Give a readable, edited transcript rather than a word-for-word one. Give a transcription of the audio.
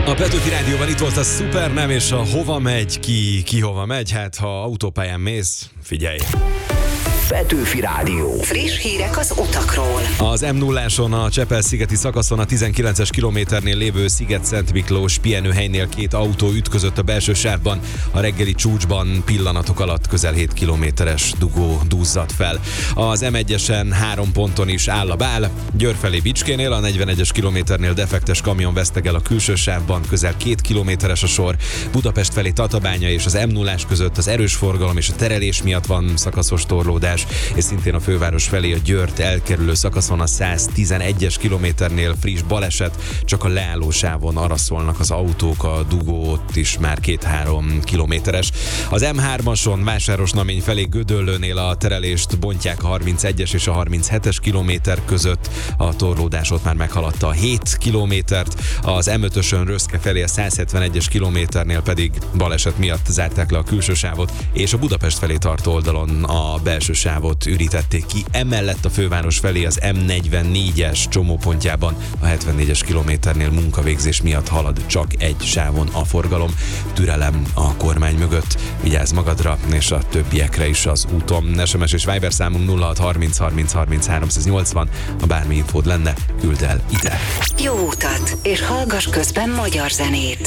A Petőfi Rádióban itt volt a Szuper Nem, és a hova megy, ki hova megy, hát ha autópályán mész, figyelj! Petőfi Rádió. Friss hírek az utakról. Az M0-áson a Csepel-szigeti szakaszon a 19-es kilométernél lévő Sziget-Szent Miklós pihenőhelynél két autó ütközött a belső sávban. A reggeli csúcsban pillanatok alatt közel 7 kilométeres dugó duzzadt fel. Az M1-esen 3 ponton is áll a bál. Győr felé Bicskénél a 41-es kilométernél defektes kamion vesztegel a külső sávban, közel 2 kilométeres a sor. Budapest felé Tatabánya és az M0-ás között az erős forgalom és a terelés miatt van szakaszos torlódás, és szintén a főváros felé a Győrt elkerülő szakaszon a 111-es kilométernél friss baleset, csak a leállósávon araszolnak az autók, a dugó ott is már 2-3 kilométeres. Az M3-ason Vásárosnamény felé Gödöllőnél a terelést bontják a 31-es és a 37-es kilométer között, a torlódás ott már meghaladta a 7 kilométert, az M5-ösön Röszke felé a 171-es kilométernél pedig baleset miatt zárták le a külső sávot, és a Budapest felé tartó oldalon a belső sávot ürítették ki. Emellett a főváros felé az M44-es csomópontjában a 74-es kilométernél munkavégzés miatt halad csak egy sávon a forgalom. Türelem a kormány mögött. Vigyázz magadra és a többiekre is az úton. SMS és Viber számunk 0630 30 30 380. Ha bármi infód lenne, küld el ide. Jó utat, és hallgass közben magyar zenét.